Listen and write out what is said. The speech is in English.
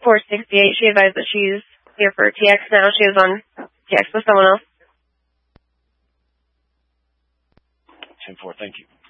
468. She advised that she's here for TX now. She was on TX with someone else. 10-4, thank you.